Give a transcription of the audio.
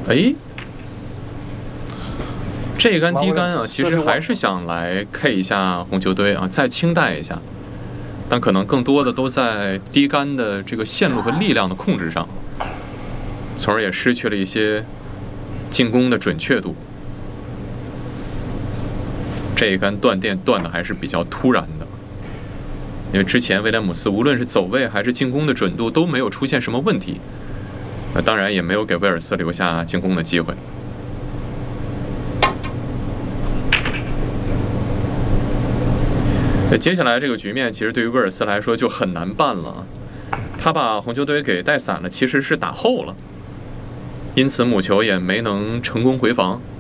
哎，这杆低杆啊，其实还是想来 K 一下红球堆啊，再清代一下，但可能更多的都在低杆的这个线路和力量的控制上，从而也失去了一些进攻的准确度。这一杆断电断的还是比较突然的，因为之前威廉姆斯无论是走位还是进攻的准度都没有出现什么问题，当然也没有给威尔斯留下进攻的机会。接下来这个局面其实对于威尔斯来说就很难办了，他把红球队给带散了，其实是打后了，因此母球也没能成功回防。